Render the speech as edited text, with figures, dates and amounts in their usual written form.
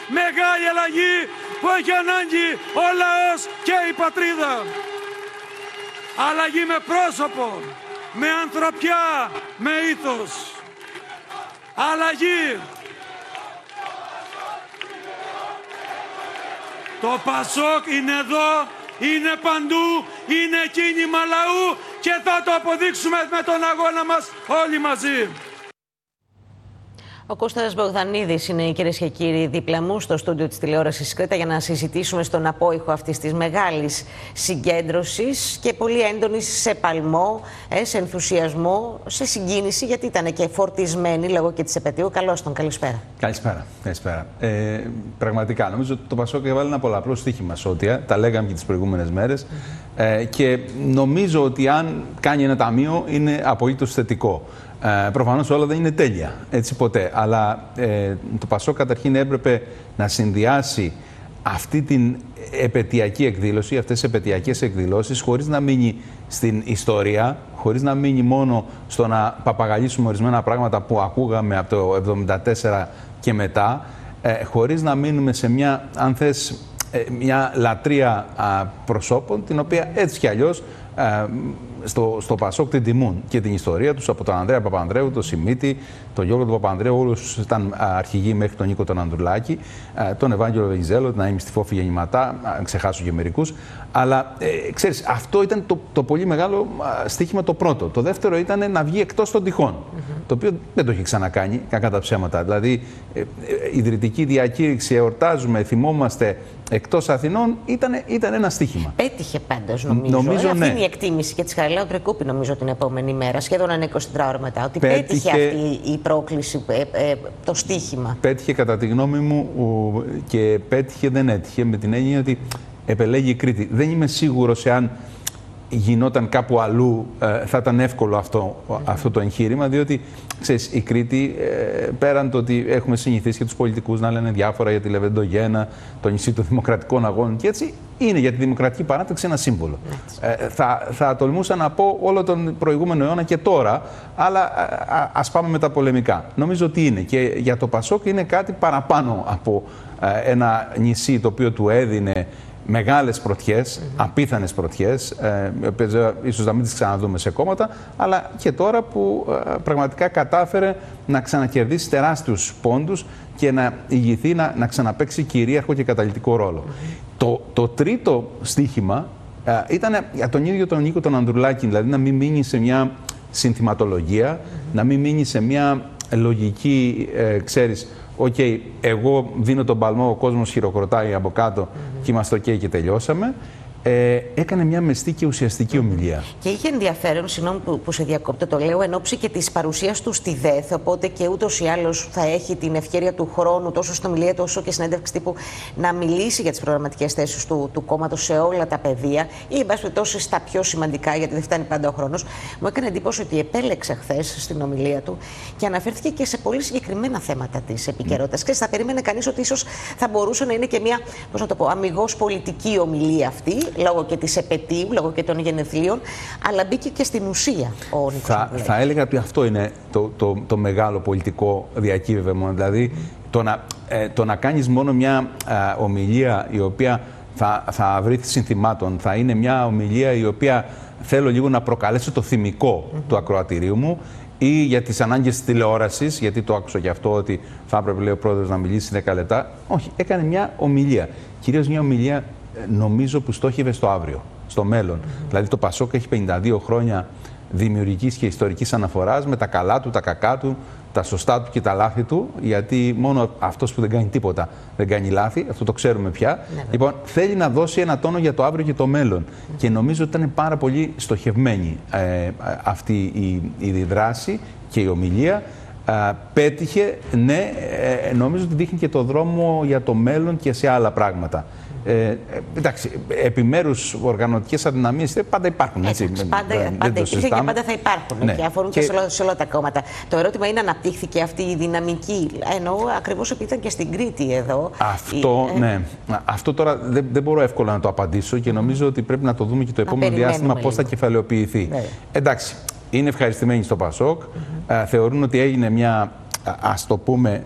μεγάλη αλλαγή που έχει ανάγκη ο λαός και η πατρίδα. Αλλαγή με πρόσωπο, με ανθρωπιά, με ήθος. Αλλαγή. Το Πασόκ είναι εδώ, είναι παντού, είναι κίνημα λαού και θα το αποδείξουμε με τον αγώνα μας όλοι μαζί. Ο Κώστας Μπογδανίδης είναι, κυρίες και κύριοι, δίπλα μου στο στούντιο της τηλεόρασης Κρήτα για να συζητήσουμε στον απόϊχο αυτής της μεγάλης συγκέντρωσης και πολύ έντονης σε παλμό, σε ενθουσιασμό, σε συγκίνηση, γιατί ήταν και φορτισμένη λόγω και της επετείου. Καλώς τον, καλησπέρα. Καλησπέρα. Πραγματικά, νομίζω ότι το Πασόκ έβαλε ένα πολλαπλό στοίχημα σώτια, τα λέγαμε και τις προηγούμενες μέρες, και νομίζω ότι αν κάνει ένα ταμείο είναι απολύτως θετικό. Προφανώς όλα δεν είναι τέλεια, έτσι ποτέ, αλλά το Πασόκ καταρχήν έπρεπε να συνδυάσει αυτή την επετειακή εκδήλωση, αυτές τις επετειακές εκδηλώσεις, χωρίς να μείνει στην ιστορία, χωρίς να μείνει μόνο στο να παπαγαλίσουμε ορισμένα πράγματα που ακούγαμε από το 1974 και μετά, χωρίς να μείνουμε σε μια, αν θες, μια λατρεία προσώπων, την οποία έτσι κι αλλιώς στο Πασόκ την τιμούν και την ιστορία τους, από τον Ανδρέα Παπανδρέου, τον Σιμίτη, τον Γιώργο του Παπανδρέου, όλους ήταν αρχηγοί μέχρι τον Νίκο τον Ανδρουλάκη, τον Ευάγγελο Βενιζέλο, την Αΐμη Στυφόφη γεννηματά, ξεχάσω και μερικούς. Αλλά ξέρεις, αυτό ήταν το πολύ μεγάλο στοίχημα το πρώτο. Το δεύτερο ήταν να βγει εκτός των τυχών, το οποίο δεν το έχει ξανακάνει, κακά τα ψέματα. Δηλαδή, ιδρυτική διακήρυξη, εορτάζουμε, θυμόμαστε εκτός Αθηνών, ήταν ένα στοίχημα. Πέτυχε πάντως, νομίζω. Αυτή είναι η εκτίμηση και της Χαριλάου Τρικούπη, νομίζω, την επόμενη μέρα, σχεδόν ένα 24ωρο μετά, ότι πέτυχε αυτή η πρόκληση, το στοίχημα. Πέτυχε κατά τη γνώμη μου, και πέτυχε δεν έτυχε, με την έννοια ότι επελέγει η Κρήτη. Δεν είμαι σίγουρος εάν γινόταν κάπου αλλού θα ήταν εύκολο αυτό το εγχείρημα, διότι ξέρεις, η Κρήτη, πέραν το ότι έχουμε συνηθίσει και τους πολιτικούς να λένε διάφορα για τη Λεβεντογένα, το νησί των Δημοκρατικών Αγώνων και έτσι, είναι για τη Δημοκρατική Παράταξη ένα σύμβολο. Θα τολμούσα να πω όλο τον προηγούμενο αιώνα και τώρα, αλλά ας πάμε με τα πολεμικά. Νομίζω ότι είναι, και για το Πασόκ είναι κάτι παραπάνω από ένα νησί το οποίο του έδινε μεγάλες πρωτιές, απίθανες πρωτιές, ίσως να μην τις ξαναδούμε σε κόμματα, αλλά και τώρα που πραγματικά κατάφερε να ξανακερδίσει τεράστιους πόντους και να ηγηθεί, να ξαναπαίξει κυρίαρχο και καταλυτικό ρόλο. Το τρίτο στοίχημα ήταν για τον ίδιο τον Νίκο τον Ανδρουλάκη, δηλαδή να μην μείνει σε μια συνθηματολογία, να μην μείνει σε μια λογική, ξέρεις, εγώ δίνω τον παλμό, ο κόσμος χειροκροτάει από κάτω και είμαστε και τελειώσαμε. Έκανε μια μεστή και ουσιαστική ομιλία. Και είχε ενδιαφέρον, συγγνώμη που σε διακόπτω, το λέω, εν ώψη και της παρουσίας του στη ΔΕΘ, οπότε και ούτως ή άλλως θα έχει την ευκαιρία του χρόνου, τόσο στην ομιλία του όσο και συνέντευξη τύπου, να μιλήσει για τις προγραμματικές θέσεις του κόμματος σε όλα τα πεδία ή, εν πάση περιπτώσει, στα πιο σημαντικά, γιατί δεν φτάνει πάντα ο χρόνος. Μου έκανε εντύπωση ότι επέλεξε χθες στην ομιλία του και αναφέρθηκε και σε πολύ συγκεκριμένα θέματα της επικαιρότητας. Και θα περίμενε κανείς ότι ίσως θα μπορούσε να είναι και μια, πώς να το πω, αμιγώς πολιτική ομιλία αυτή, λόγω και της επετείου, λόγω και των γενεθλίων, αλλά μπήκε και στην ουσία ο Νίκος. Θα έλεγα ότι αυτό είναι το μεγάλο πολιτικό διακύβευμα. Δηλαδή, το να κάνεις μόνο μια ομιλία η οποία θα βρει συνθημάτων, θα είναι μια ομιλία η οποία θέλω λίγο να προκαλέσω το θυμικό του ακροατηρίου μου, ή για τις ανάγκες της τηλεόρασης, γιατί το άκουσα και αυτό ότι θα έπρεπε, λέει ο πρόεδρος, να μιλήσει 10 λεπτά. Όχι, έκανε μια ομιλία. Κυρίως μια ομιλία, νομίζω, που στόχευε στο αύριο, στο μέλλον. Δηλαδή το Πασόκ έχει 52 χρόνια δημιουργικής και ιστορικής αναφοράς, με τα καλά του, τα κακά του, τα σωστά του και τα λάθη του, γιατί μόνο αυτός που δεν κάνει τίποτα δεν κάνει λάθη, αυτό το ξέρουμε πια. Λοιπόν, θέλει να δώσει ένα τόνο για το αύριο και το μέλλον. Και νομίζω ότι ήταν πάρα πολύ στοχευμένη αυτή η δράση και η ομιλία. Πέτυχε, ναι, νομίζω ότι δείχνει και το δρόμο για το μέλλον και σε άλλα πράγματα. Εντάξει, επιμέρους οργανωτικές αδυναμίες πάντα υπάρχουν. Έτσι, πάντα υπήρχε και πάντα θα υπάρχουν, ναι, και αφορούν και σε όλα τα κόμματα. Το ερώτημα είναι, αναπτύχθηκε αυτή η δυναμική, εννοώ ακριβώς επειδή ήταν και στην Κρήτη εδώ. Ναι. Αυτό τώρα δεν μπορώ εύκολα να το απαντήσω και νομίζω ότι πρέπει να το δούμε και το επόμενο διάστημα πώς θα κεφαλαιοποιηθεί. Εντάξει, είναι ευχαριστημένοι στο Πασόκ, θεωρούν ότι έγινε μια, ας το πούμε,